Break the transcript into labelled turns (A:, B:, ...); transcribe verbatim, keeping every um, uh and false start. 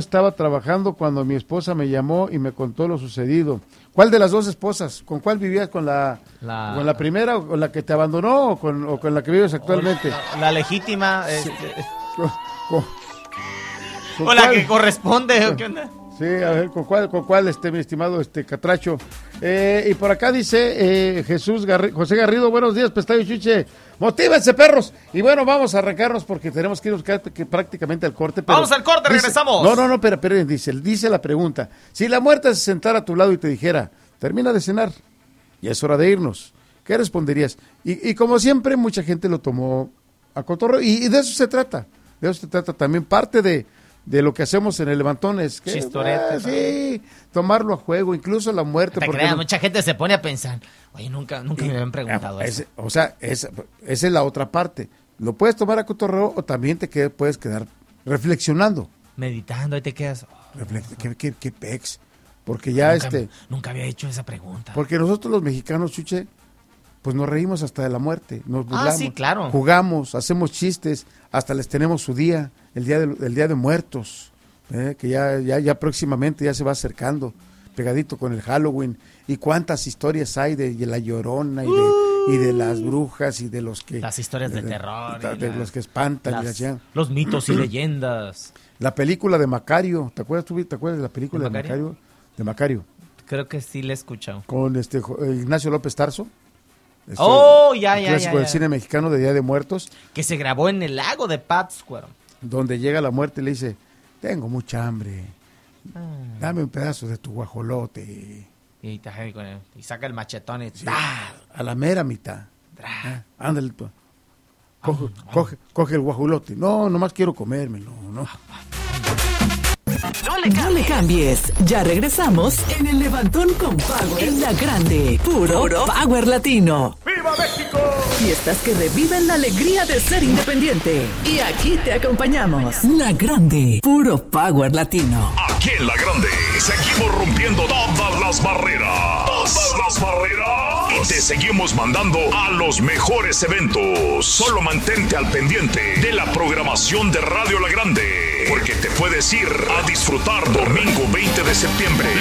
A: estaba trabajando cuando mi esposa me llamó y me contó lo sucedido. ¿Cuál de las dos esposas? ¿Con cuál vivías? ¿Con la, la... con la primera o con la que te abandonó o con, o con la que vives actualmente?
B: La, la legítima. Este...
A: Con, con,
B: con o la que corresponde. ¿Qué onda?
A: Sí, a ver, ¿con cuál, con cuál este, mi estimado este Catracho? Eh, y por acá dice eh, Jesús Garri- José Garrido, buenos días, Pestayo Chuche, motívense, perros. Y bueno, vamos a arrancarnos porque tenemos que ir que prácticamente al corte. Pero
B: vamos al corte,
A: dice,
B: regresamos.
A: No, no, no, pero, pero dice, dice la pregunta, si la muerte se sentara a tu lado y te dijera, termina de cenar, y es hora de irnos, ¿qué responderías? Y, y como siempre, mucha gente lo tomó a cotorreo, y, y de eso se trata, de eso se trata también, parte de... de lo que hacemos en el Levantón es que
B: Chistorete,
A: ah, sí, tomarlo a juego, incluso la muerte.
B: Te
A: porque
B: creas,
A: no,
B: mucha gente se pone a pensar, oye, nunca, nunca y, me habían preguntado
A: es,
B: eso.
A: O sea, es, esa es la otra parte. Lo puedes tomar a cotorreo o también te qued, puedes quedar reflexionando.
B: Meditando, ahí te quedas. Oh,
A: Reflex, ¿qué, qué, qué pex? Porque ya
B: nunca,
A: este...
B: Nunca había hecho esa pregunta.
A: Porque nosotros los mexicanos, Chuche, pues nos reímos hasta de la muerte, nos burlamos,
B: ah, sí, claro.
A: Jugamos, hacemos chistes, hasta les tenemos su día, el día de, el día de muertos. Eh, que ya, ya, ya próximamente ya se va acercando, pegadito con el Halloween, y cuántas historias hay de, de la Llorona y de, uh, y de las brujas y de los que...
B: Las historias de, de terror.
A: De, de, de los que espantan.
B: Las,
A: y las,
B: los mitos y leyendas.
A: La película de Macario, ¿te acuerdas tú? ¿Te acuerdas de la película de Macario? De Macario? De Macario.
B: Creo que sí la he escuchado.
A: Con este Ignacio López Tarso.
B: Este, oh, ya, ya,
A: clásico
B: ya,
A: del
B: ya.
A: cine mexicano de Día de Muertos.
B: Que se grabó en el lago de Pátzcuaro.
A: Donde llega la muerte y le dice... Tengo mucha hambre. Ah. Dame un pedazo de tu guajolote.
B: Y, y saca el machetón y...
A: Sí, a la mera mitad. Ah, ándale. Coge, ah, coge, coge el guajolote. No, nomás quiero comérmelo. No.
C: No le, no le cambies. Ya regresamos en el Levantón con Power. En la grande. Puro, Puro Power Latino.
D: ¡Viva México!
C: Fiestas que reviven la alegría de ser independiente. Y aquí te acompañamos. La grande. Puro Power Latino.
D: Aquí en la grande seguimos rompiendo todas las barreras. Todas las barreras. Y te seguimos mandando a los mejores eventos. Solo mantente al pendiente de la programación de Radio La Grande. Porque te puedes ir a disfrutar domingo veinte de septiembre.